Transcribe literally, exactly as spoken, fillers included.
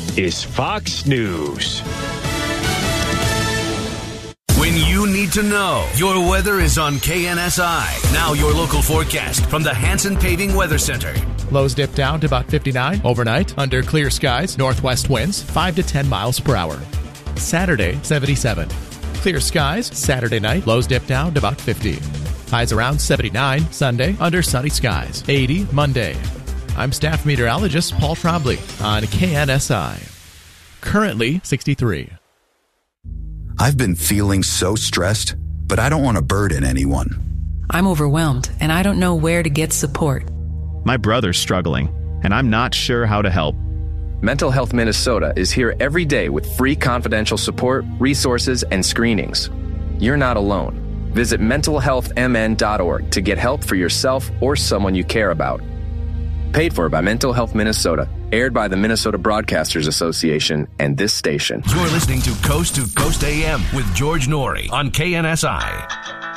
is Fox News. When you need to know, your weather is on K N S I. Now your local forecast from the Hanson Paving Weather Center. Lows dip down to about fifty-nine overnight under clear skies, northwest winds five to ten miles per hour. Saturday, seventy-seven. Clear skies, Saturday night, lows dip down to about fifty. Highs around seventy-nine, Sunday, under sunny skies, eighty Monday. I'm staff meteorologist Paul Trombley on K N S I. Currently sixty-three. I've been feeling so stressed, but I don't want to burden anyone. I'm overwhelmed, and I don't know where to get support. My brother's struggling, and I'm not sure how to help. Mental Health Minnesota is here every day with free confidential support, resources, and screenings. You're not alone. Visit mental health m n dot org to get help for yourself or someone you care about. Paid for by Mental Health Minnesota. Aired by the Minnesota Broadcasters Association and this station. You're listening to Coast to Coast A M with George Norrie on K N S I.